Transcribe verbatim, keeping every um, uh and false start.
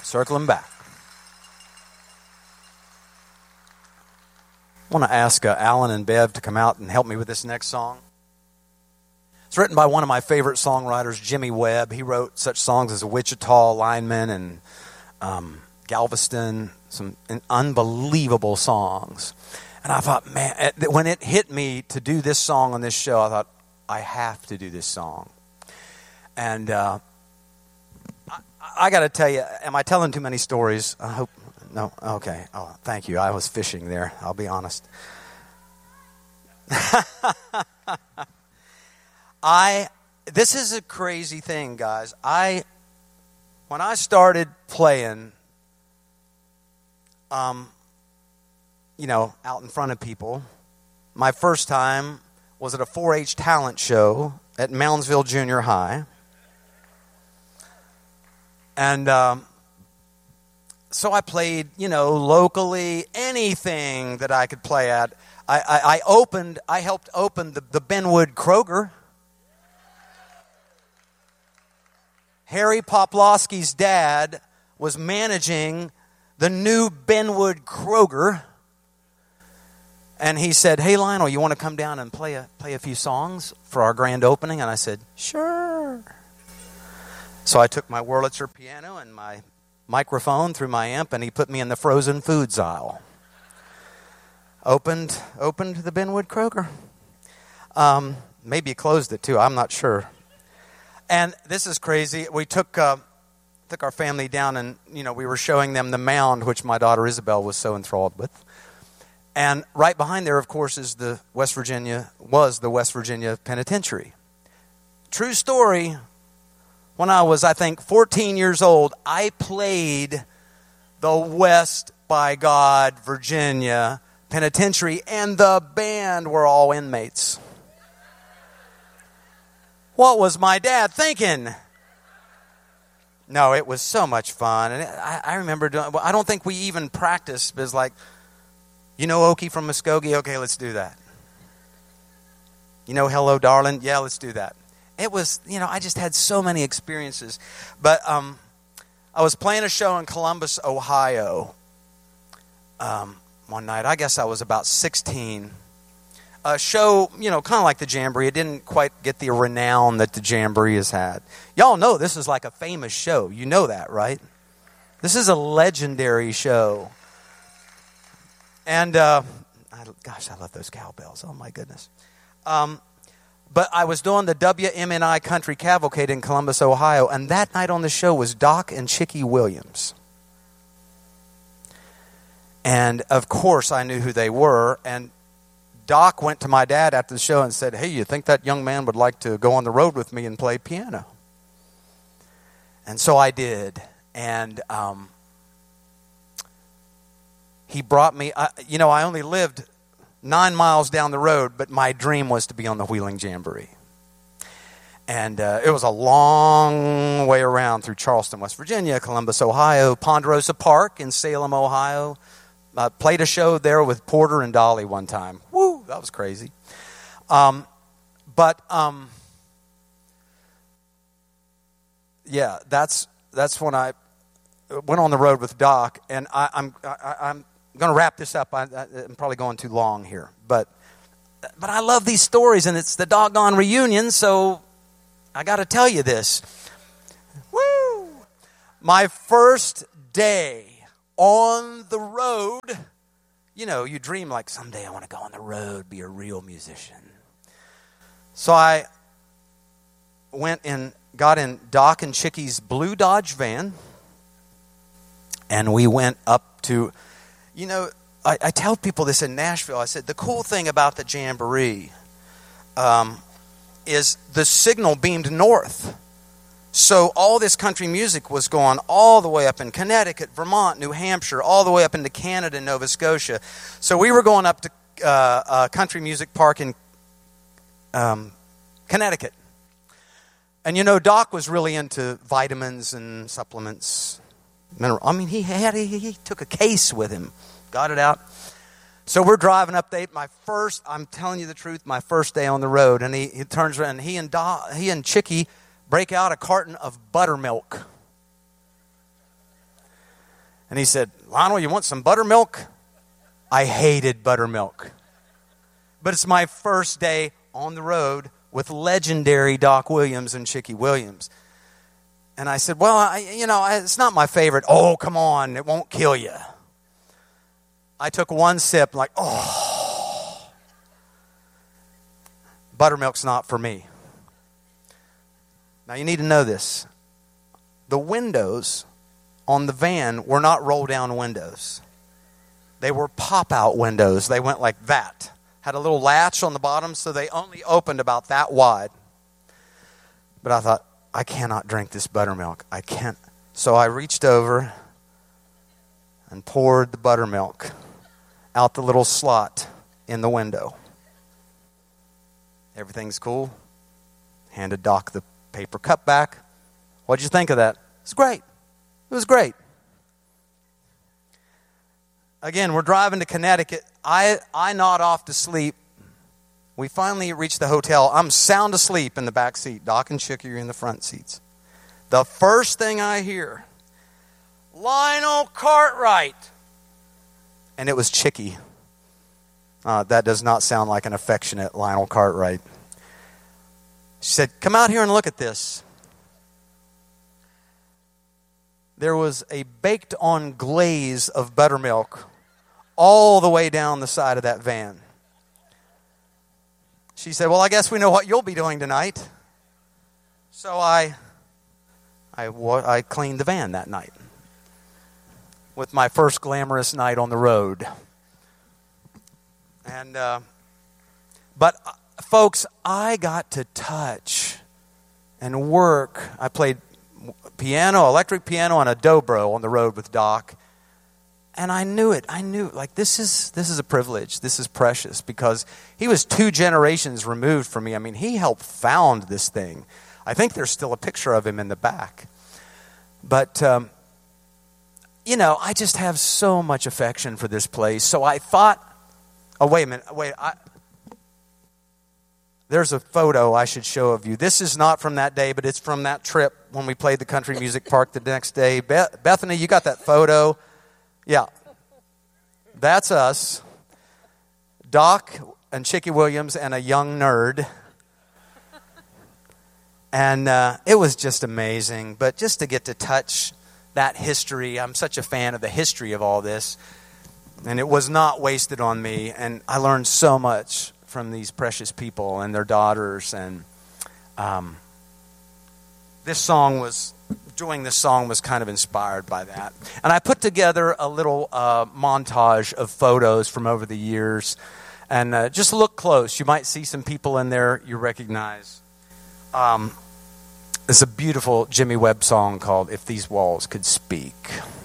Circling back. I want to ask uh, Alan and Bev to come out and help me with this next song. It's written by one of my favorite songwriters, Jimmy Webb. He wrote such songs as Wichita Lineman and um, Galveston, some unbelievable songs. And I thought, man, when it hit me to do this song on this show, I thought, I have to do this song. And uh, I, I got to tell you, am I telling too many stories? I hope. No? Okay. Oh, thank you. I was fishing there. I'll be honest. I, this is a crazy thing, guys. I, when I started playing, um, you know, out in front of people, my first time was at a four H talent show at Moundsville Junior High. And, um, so I played, you know, locally, anything that I could play at. I, I, I opened, I helped open the, the Benwood Kroger. Harry Poplowski's dad was managing the new Benwood Kroger. And he said, hey, Lionel, you want to come down and play a, play a few songs for our grand opening? And I said, sure. So I took my Wurlitzer piano and my microphone through my amp, and he put me in the frozen foods aisle. Opened opened the Benwood Kroger. Um, maybe he closed it too. I'm not sure. And this is crazy. We took uh, took our family down, and you know we were showing them the mound, which my daughter Isabel was so enthralled with. And right behind there, of course, is the West Virginia was the West Virginia Penitentiary. True story. When I was, I think, fourteen years old, I played the West by God Virginia Penitentiary, and the band were all inmates. What was my dad thinking? No, it was so much fun. And I, I remember doing, well, I don't think we even practiced. It was like, you know Okie from Muskogee? Okay, let's do that. You know Hello, Darling? Yeah, let's do that. It was, you know, I just had so many experiences. But um, I was playing a show in Columbus, Ohio um, one night. I guess I was about sixteen. A show, you know, kind of like the Jamboree. It didn't quite get the renown that the Jamboree has had. Y'all know this is like a famous show. You know that, right? This is a legendary show. And, uh, I, gosh, I love those cowbells. Oh, my goodness. Um But I was doing the W M N I Country Cavalcade in Columbus, Ohio, and that night on the show was Doc and Chicky Williams. And, of course, I knew who they were, and Doc went to my dad after the show and said, hey, you think that young man would like to go on the road with me and play piano? And so I did, and um, he brought me, I, you know, I only lived nine miles down the road, but my dream was to be on the Wheeling Jamboree. And uh, it was a long way around through Charleston, West Virginia, Columbus, Ohio, Ponderosa Park in Salem, Ohio. Uh, played a show there with Porter and Dolly one time. Woo, that was crazy. Um, but, um, yeah, that's that's when I went on the road with Doc, and I, I'm I, I'm going to wrap this up. I, I'm probably going too long here, but but I love these stories, and it's the doggone reunion, so I got to tell you this. Woo! My first day on the road. You know, you dream like someday I want to go on the road, be a real musician. So I went and got in Doc and Chicky's blue Dodge van, and we went up to, you know, I, I tell people this in Nashville. I said, the cool thing about the Jamboree um, is the signal beamed north. So all this country music was going all the way up in Connecticut, Vermont, New Hampshire, all the way up into Canada and Nova Scotia. So we were going up to uh, uh, Country Music Park in um, Connecticut. And you know, Doc was really into vitamins and supplements. Mineral. I mean, he had he, he took a case with him, got it out. So we're driving up there. My first, I'm telling you the truth, my first day on the road, and he, he turns around, and he and Doc, he and Chicky break out a carton of buttermilk. And he said, Lionel, you want some buttermilk? I hated buttermilk. But it's my first day on the road with legendary Doc Williams and Chicky Williams. And I said, well, I, you know, it's not my favorite. Oh, come on, it won't kill you. I took one sip, like, oh, buttermilk's not for me. Now, you need to know this. The windows on the van were not roll-down windows. They were pop-out windows. They went like that. Had a little latch on the bottom, so they only opened about that wide. But I thought, I cannot drink this buttermilk. I can't. So I reached over and poured the buttermilk out the little slot in the window. Everything's cool. Handed Doc the paper cup back. What'd you think of that? It's great. It was great. Again, we're driving to Connecticut. I, I nod off to sleep. We finally reach the hotel. I'm sound asleep in the back seat. Doc and Chicky are in the front seats. The first thing I hear, Lionel Cartwright. And it was Chicky. Uh, that does not sound like an affectionate Lionel Cartwright. She said, come out here and look at this. There was a baked-on glaze of buttermilk all the way down the side of that van. She said, well, I guess we know what you'll be doing tonight. So I, I, I cleaned the van that night with my first glamorous night on the road. And, uh, but uh, folks, I got to touch and work. I played piano, electric piano, and a dobro on the road with Doc. And I knew it. I knew, like, this is this is a privilege. This is precious because he was two generations removed from me. I mean, he helped found this thing. I think there's still a picture of him in the back. But, um, you know, I just have so much affection for this place. So I thought, oh, wait a minute. Wait, I, there's a photo I should show of you. This is not from that day, but it's from that trip when we played the Country Music Park the next day. Beth- Bethany, you got that photo? Yeah, that's us, Doc and Chicky Williams and a young nerd. And uh, it was just amazing. But just to get to touch that history, I'm such a fan of the history of all this. And it was not wasted on me. And I learned so much from these precious people and their daughters. And um, this song was... doing this song was kind of inspired by that. And I put together a little uh, montage of photos from over the years. And uh, just look close. You might see some people in there you recognize. Um, it's a beautiful Jimmy Webb song called If These Walls Could Speak.